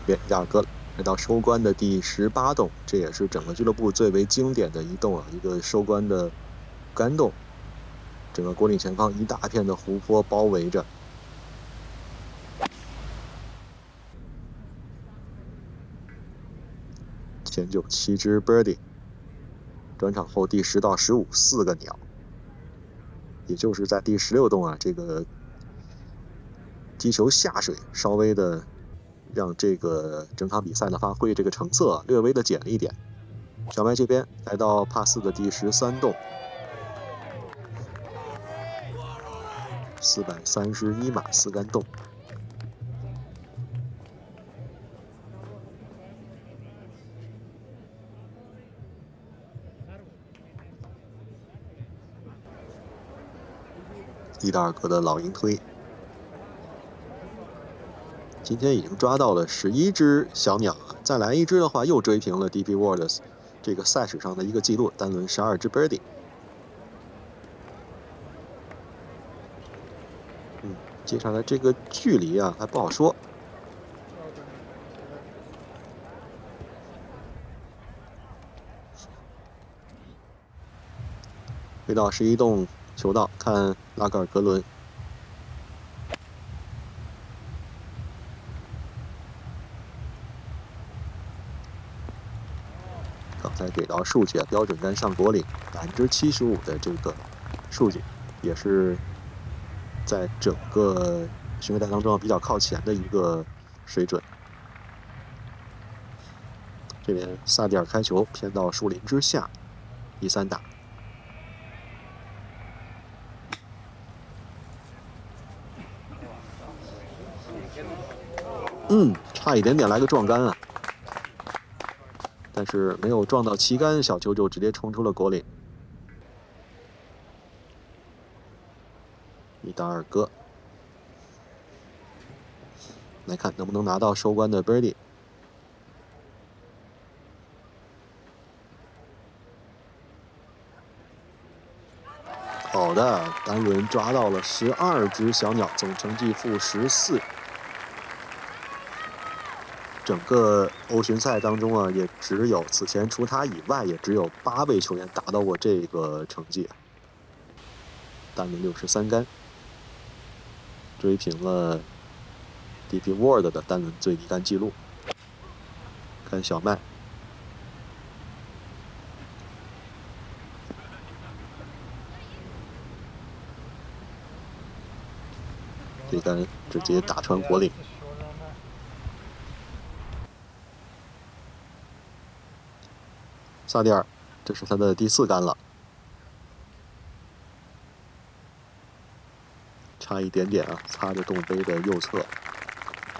伊达尔戈来到收官的第18洞，这也是整个俱乐部最为经典的一洞啊，一个收官的干洞。整个果岭前方一大片的湖泊包围着。前就7只 birdie， 转场后第10到15 4个鸟，也就是在第16洞啊，这个击球下水稍微的让这个整场比赛的发挥这个成色略微的减了一点。小麦这边来到帕4的第13洞，431码4杆洞。伊达尔戈的老鹰推，今天已经抓到了11只小鸟啊，再来一只的话，又追平了 DP World 这个赛史上的一个记录，单轮12只 birdie。接下来这个距离啊还不好说。回到11洞球道，看拉格尔格伦。刚才给到数据啊，标准杆上果岭75%的这个数据，也是在整个巡回赛当中比较靠前的一个水准。这边萨蒂尔开球偏到树林之下，第3打。差一点点来个撞杆啊，但是没有撞到旗杆，小球就直接冲出了果岭。伊达尔戈，来看能不能拿到收官的 birdie。好的，单轮抓到了12只小鸟，总成绩负14。整个欧巡赛当中啊，也只有此前除他以外，也只有8位球员达到过这个成绩。单轮63杆，追平了 DP World 的单轮最低杆记录。看小麦，这杆直接打穿果岭。萨蒂尔，这是他的第4杆了，差一点点啊，擦着洞杯的右侧。